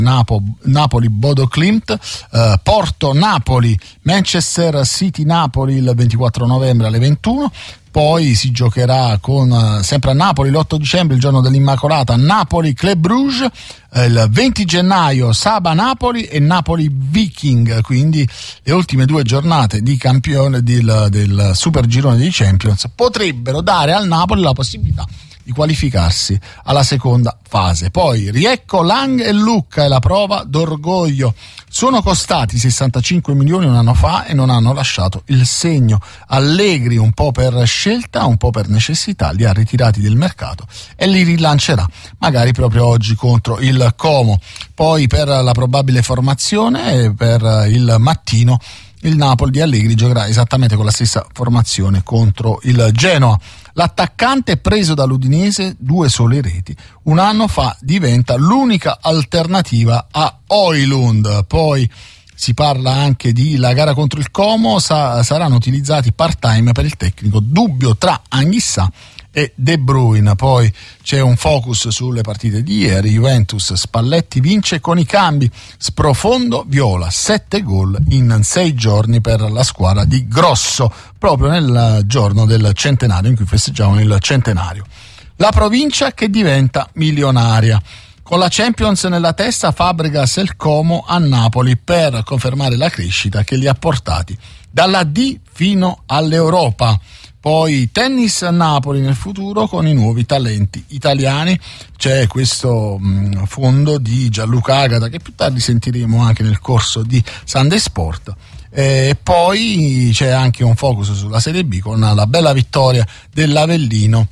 Napoli-Bodo Glimt, Porto-Napoli, Manchester City-Napoli il 24 novembre alle 21. Poi si giocherà sempre a Napoli l'8 dicembre, il giorno dell'Immacolata, Napoli-Club Brugge, il 20 gennaio Saba-Napoli e Napoli-Viking, quindi le ultime due giornate di campione del Super Girone di Champions potrebbero dare al Napoli la possibilità di qualificarsi alla seconda fase. Poi Riecco, Lang e Lucca è la prova d'orgoglio. Sono costati 65 milioni un anno fa e non hanno lasciato il segno. Allegri, un po' per scelta, un po' per necessità, li ha ritirati del mercato e li rilancerà magari proprio oggi contro il Como. Poi per la probabile formazione, per il mattino, il Napoli di Allegri giocherà esattamente con la stessa formazione contro il Genoa. L'attaccante preso dall'Udinese, 2 sole reti, un anno fa diventa l'unica alternativa a Højlund. Poi si parla anche di la gara contro il Como, saranno utilizzati part-time per il tecnico, dubbio tra Anghissà e De Bruyne. Poi c'è un focus sulle partite di ieri. Juventus, Spalletti vince con i cambi, sprofondo viola, 7 gol in 6 giorni per la squadra di Grosso, proprio nel giorno del centenario in cui festeggiavano il centenario. La provincia che diventa milionaria. Con la Champions nella testa, Fabregas e il Como a Napoli per confermare la crescita che li ha portati dalla D fino all'Europa. Poi tennis a Napoli nel futuro con i nuovi talenti italiani. C'è questo fondo di Gianluca Agata che più tardi sentiremo anche nel corso di Sunday Sport. E poi c'è anche un focus sulla Serie B con la bella vittoria dell'Avellino,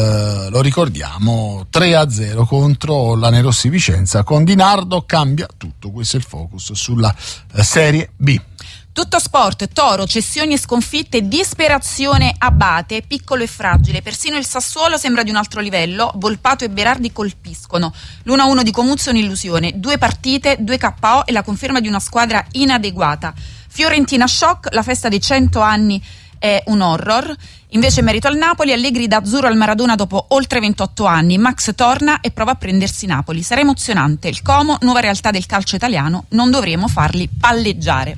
lo ricordiamo, 3-0 contro la Nerossi Vicenza. Con Di Nardo cambia tutto, questo è il focus sulla Serie B. Tutto sport, Toro, cessioni e sconfitte, disperazione Abate, piccolo e fragile, persino il Sassuolo sembra di un altro livello, Volpato e Berardi colpiscono, l'1-1 di Comuzzo è un'illusione, 2 partite, 2 KO e la conferma di una squadra inadeguata. Fiorentina shock, la festa dei 100 anni è un horror, invece merito al Napoli, Allegri da azzurro al Maradona dopo oltre 28 anni, Max torna e prova a prendersi Napoli, sarà emozionante, il Como, nuova realtà del calcio italiano, non dovremo farli palleggiare.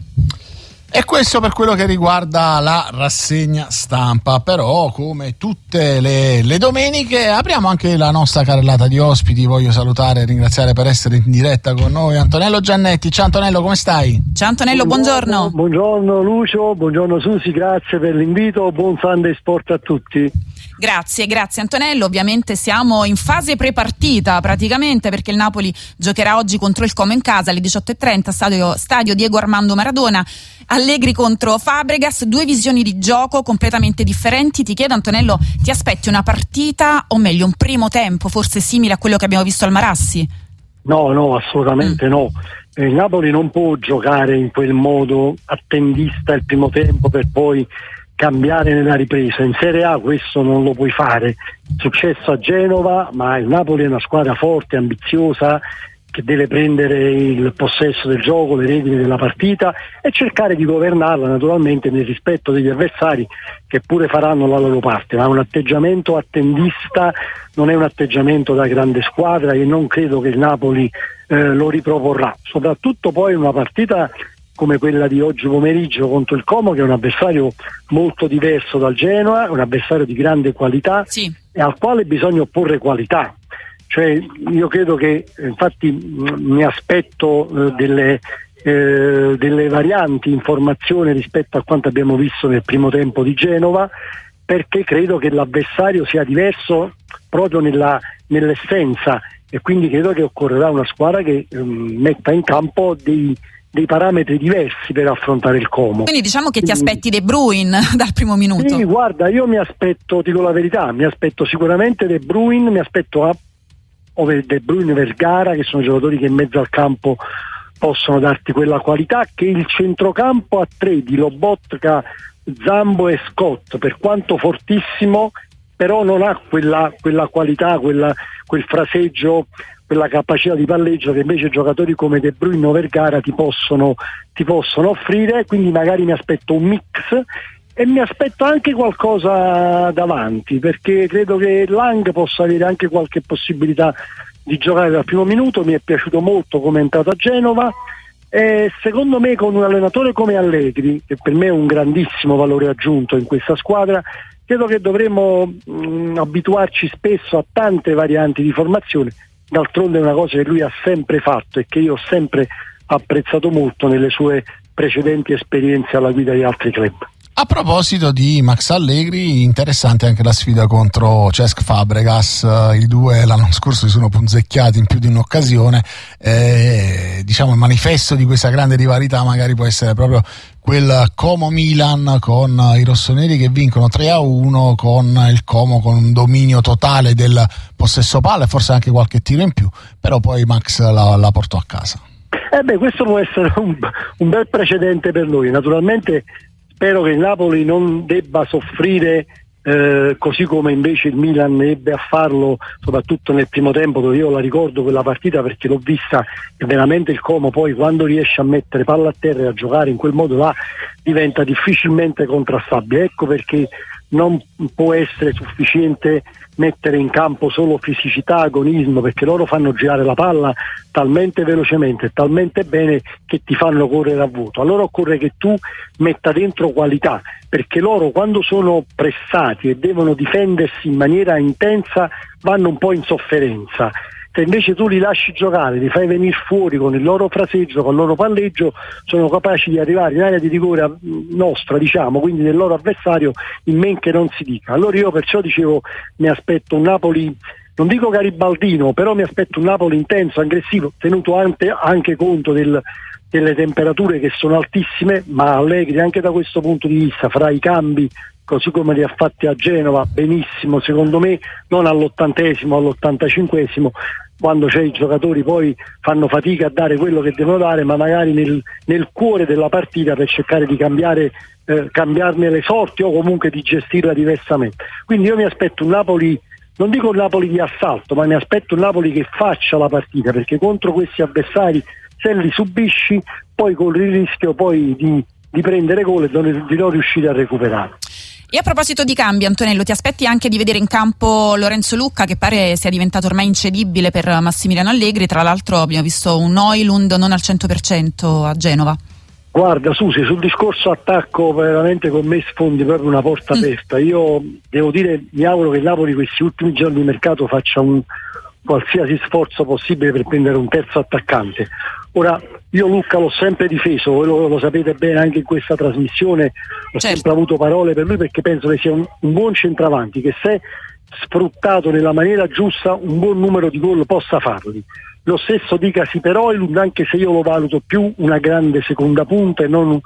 E questo per quello che riguarda la rassegna stampa, però come tutte le domeniche apriamo anche la nostra carrellata di ospiti. Voglio salutare e ringraziare per essere in diretta con noi Antonello Giannetti. Ciao Antonello, come stai? Ciao Antonello, buongiorno. Buongiorno Lucio, buongiorno Susi, grazie per l'invito, buon Sunday Sport a tutti. Grazie Antonello, ovviamente siamo in fase prepartita praticamente perché il Napoli giocherà oggi contro il Como in casa alle 18:30, stadio Diego Armando Maradona. Allegri contro Fabregas, 2 visioni di gioco completamente differenti. Ti chiedo Antonello, ti aspetti una partita, o meglio un primo tempo forse simile a quello che abbiamo visto al Marassi? No, assolutamente no. Il Napoli non può giocare in quel modo attendista il primo tempo per poi cambiare nella ripresa. In Serie A questo non lo puoi fare. È successo a Genova, ma il Napoli è una squadra forte, ambiziosa, che deve prendere il possesso del gioco, le redini della partita e cercare di governarla naturalmente nel rispetto degli avversari che pure faranno la loro parte, ma un atteggiamento attendista non è un atteggiamento da grande squadra e non credo che il Napoli lo riproporrà, soprattutto poi in una partita come quella di oggi pomeriggio contro il Como, che è un avversario molto diverso dal Genoa, un avversario di grande qualità, sì, e al quale bisogna opporre qualità. Cioè io credo che infatti mi aspetto delle varianti in formazione rispetto a quanto abbiamo visto nel primo tempo di Genova, perché credo che l'avversario sia diverso proprio nell'essenza e quindi credo che occorrerà una squadra che metta in campo dei parametri diversi per affrontare il Como. Quindi diciamo che ti aspetti De Bruyne dal primo minuto. Sì, guarda, io mi aspetto, dico la verità, mi aspetto sicuramente De Bruyne, mi aspetto De Bruyne, Vergara, che sono giocatori che in mezzo al campo possono darti quella qualità che il centrocampo a 3 di Lobotka, Zambo e Scott, per quanto fortissimo, però non ha quella qualità, quel fraseggio, quella capacità di palleggio che invece giocatori come De Bruyne o Vergara ti possono offrire. Quindi magari mi aspetto un mix e mi aspetto anche qualcosa davanti, perché credo che Lang possa avere anche qualche possibilità di giocare dal primo minuto, mi è piaciuto molto come è entrato a Genova, e secondo me con un allenatore come Allegri, che per me è un grandissimo valore aggiunto in questa squadra, credo che dovremmo abituarci spesso a tante varianti di formazione. D'altronde è una cosa che lui ha sempre fatto e che io ho sempre apprezzato molto nelle sue precedenti esperienze alla guida di altri club. A proposito di Max Allegri, interessante anche la sfida contro Cesc Fabregas. I due l'anno scorso si sono punzecchiati in più di un'occasione. Diciamo il manifesto di questa grande rivalità magari può essere proprio quel Como-Milan con i rossoneri che vincono 3-1, con il Como con un dominio totale del possesso palla e forse anche qualche tiro in più, però poi Max la portò a casa. Questo può essere un bel precedente per noi. Naturalmente spero che il Napoli non debba soffrire così come invece il Milan ebbe a farlo, soprattutto nel primo tempo, dove io la ricordo quella partita perché l'ho vista, e veramente il Como poi quando riesce a mettere palla a terra e a giocare in quel modo là diventa difficilmente contrastabile. Ecco perché non può essere sufficiente mettere in campo solo fisicità, agonismo, perché loro fanno girare la palla talmente velocemente, talmente bene che ti fanno correre a vuoto. Allora occorre che tu metta dentro qualità, perché loro quando sono pressati e devono difendersi in maniera intensa vanno un po' in sofferenza. Se invece tu li lasci giocare, li fai venire fuori con il loro fraseggio, con il loro palleggio, sono capaci di arrivare in area di rigore nostra, diciamo, quindi del loro avversario, in men che non si dica. Allora io perciò dicevo, mi aspetto un Napoli, non dico garibaldino, però mi aspetto un Napoli intenso, aggressivo, tenuto anche conto delle temperature che sono altissime, ma Allegri anche da questo punto di vista, fra i cambi, così come li ha fatti a Genova, benissimo, secondo me, non all'80esimo, all'85esimo, quando i giocatori poi fanno fatica a dare quello che devono dare, ma magari nel cuore della partita per cercare di cambiarne le sorti o comunque di gestirla diversamente. Quindi io mi aspetto un Napoli, non dico un Napoli di assalto, ma mi aspetto un Napoli che faccia la partita, perché contro questi avversari se li subisci poi corri il rischio poi di prendere gol e di non riuscire a recuperare. E a proposito di cambi, Antonello, ti aspetti anche di vedere in campo Lorenzo Lucca, che pare sia diventato ormai incedibile per Massimiliano Allegri? Tra l'altro abbiamo visto un Højlund non al 100% a Genova. Guarda Susi, sul discorso attacco veramente con me sfondi proprio una porta aperta. Io devo dire, mi auguro che il Napoli questi ultimi giorni di mercato faccia un qualsiasi sforzo possibile per prendere un terzo attaccante. Ora, io Lucca l'ho sempre difeso, voi lo sapete bene anche in questa trasmissione, ho sempre avuto parole per lui, perché penso che sia un buon centravanti, che se sfruttato nella maniera giusta un buon numero di gol possa farli. Lo stesso dicasi per Højlund, anche se io lo valuto più una grande seconda punta e non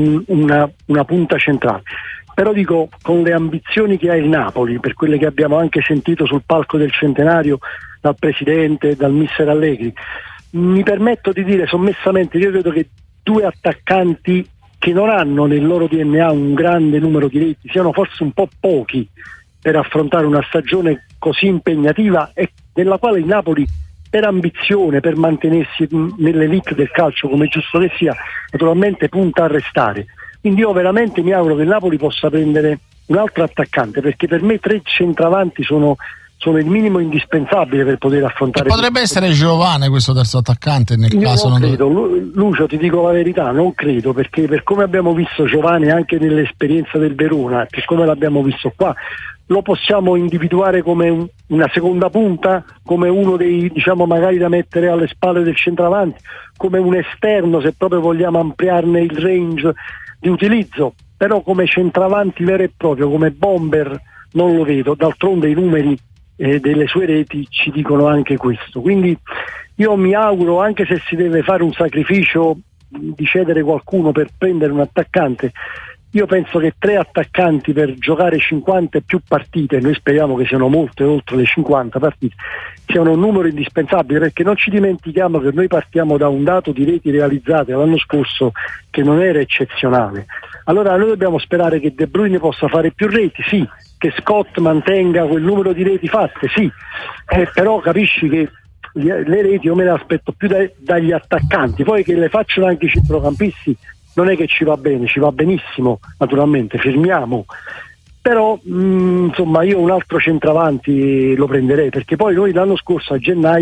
una punta centrale. Però dico, con le ambizioni che ha il Napoli, per quelle che abbiamo anche sentito sul palco del centenario dal presidente, dal mister Allegri, mi permetto di dire sommessamente, io credo che due attaccanti che non hanno nel loro DNA un grande numero di reti siano forse un po' pochi per affrontare una stagione così impegnativa e nella quale il Napoli, per ambizione, per mantenersi nell'elite del calcio come giusto che sia, naturalmente punta a restare. Quindi io veramente mi auguro che il Napoli possa prendere un altro attaccante, perché per me 3 centravanti sono il minimo indispensabile per poter affrontare. E potrebbe essere Giovane questo terzo attaccante nel caso non credo. Lucio, ti dico la verità, non credo, perché per come abbiamo visto Giovane anche nell'esperienza del Verona, per come l'abbiamo visto qua, lo possiamo individuare come una seconda punta, come uno dei, diciamo, magari da mettere alle spalle del centravanti, come un esterno se proprio vogliamo ampliarne il range di utilizzo, però come centravanti vero e proprio, come bomber non lo vedo. D'altronde i numeri delle sue reti ci dicono anche questo. Quindi io mi auguro, anche se si deve fare un sacrificio di cedere qualcuno per prendere un attaccante, io penso che 3 attaccanti per giocare 50 e più partite, noi speriamo che siano molte oltre le 50 partite, siano un numero indispensabile, perché non ci dimentichiamo che noi partiamo da un dato di reti realizzate l'anno scorso che non era eccezionale. Allora noi dobbiamo sperare che De Bruyne possa fare più reti, sì, che Scott mantenga quel numero di reti fatte, sì, però capisci che le reti io me le aspetto più dagli attaccanti, poi che le facciano anche i centrocampisti non è che ci va bene, ci va benissimo, naturalmente, firmiamo, però insomma io un altro centravanti lo prenderei, perché poi noi l'anno scorso a gennaio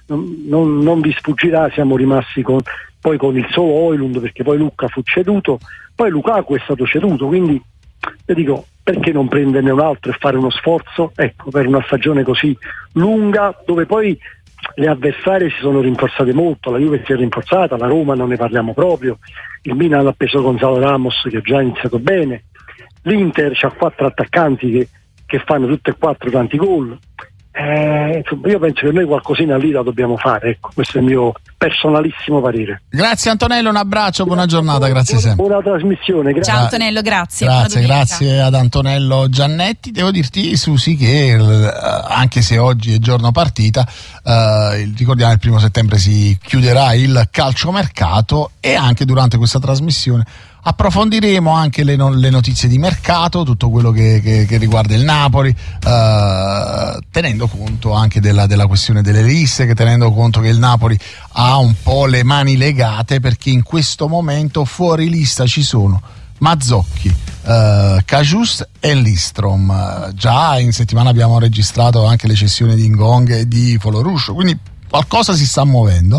non vi sfuggirà, siamo rimasti poi con il solo Højlund, perché poi Lucca fu ceduto, poi Lukaku è stato ceduto, quindi io dico, perché non prenderne un altro e fare uno sforzo, ecco, per una stagione così lunga, dove poi le avversarie si sono rinforzate molto, la Juve si è rinforzata, la Roma non ne parliamo proprio, il Milan ha preso Gonzalo Ramos che ha già iniziato bene, l'Inter ha 4 attaccanti che fanno tutte e 4 tanti gol. Io penso che noi qualcosina lì la dobbiamo fare, ecco, questo è il mio personalissimo parere. Grazie Antonello, un abbraccio, buona giornata, grazie sempre. Buona trasmissione, grazie. Ciao Antonello, grazie. Grazie ad Antonello Giannetti. Devo dirti, Susi, che anche se oggi è giorno partita, ricordiamo il 1 settembre si chiuderà il calciomercato e anche durante questa trasmissione approfondiremo anche le notizie di mercato, tutto quello che riguarda il Napoli, tenendo conto anche della questione delle liste, tenendo conto che il Napoli ha un po' le mani legate, perché in questo momento fuori lista ci sono Mazzocchi, Kajus e Listrom. Già in settimana abbiamo registrato anche le cessioni di Ngong e di Foloruscio, quindi qualcosa si sta muovendo,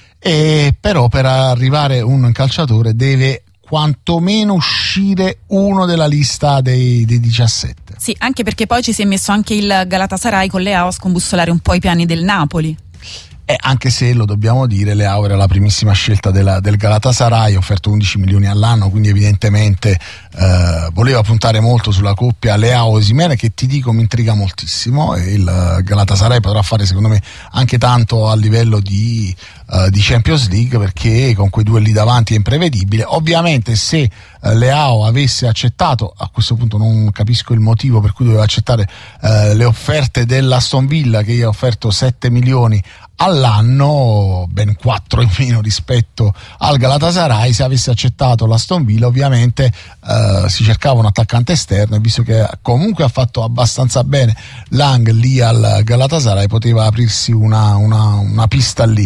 e però per arrivare un calciatore deve quantomeno uscire uno della lista dei 17. Sì, anche perché poi ci si è messo anche il Galatasaray con Leao a scombussolare un po' i piani del Napoli. Anche se lo dobbiamo dire, Leao era la primissima scelta del Galatasaray, offerto 11 milioni all'anno, quindi evidentemente voleva puntare molto sulla coppia Leao-Osimhen, che ti dico mi intriga moltissimo, e il Galatasaray potrà fare secondo me anche tanto a livello di Champions League, perché con quei due lì davanti è imprevedibile. Ovviamente se Leao avesse accettato, a questo punto non capisco il motivo per cui doveva accettare le offerte dell'Aston Villa, che gli ha offerto 7 milioni all'anno, ben 4 in meno rispetto al Galatasaray. Se avesse accettato l'Aston Villa, ovviamente si cercava un attaccante esterno, e visto che comunque ha fatto abbastanza bene Lang lì al Galatasaray, poteva aprirsi una pista lì.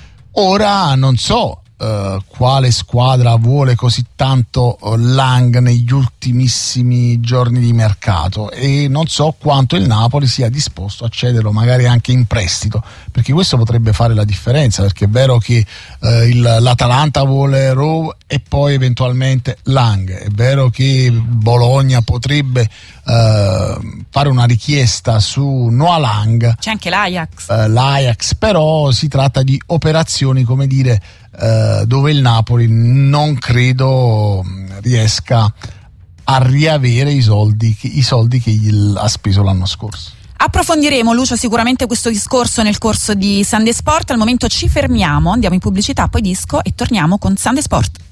Ora non so quale squadra vuole così tanto Lang negli ultimissimi giorni di mercato, e non so quanto il Napoli sia disposto a cederlo magari anche in prestito, perché questo potrebbe fare la differenza, perché è vero che l'Atalanta vuole Rowe e poi eventualmente Lang, è vero che Bologna potrebbe fare una richiesta su Noah Lang, c'è anche l'Ajax, però si tratta di operazioni, come dire, dove il Napoli non credo riesca a riavere i soldi che ha speso l'anno scorso. Approfondiremo, Lucio, sicuramente questo discorso nel corso di Sunday Sport. Al momento ci fermiamo, andiamo in pubblicità, poi disco e torniamo con Sunday Sport.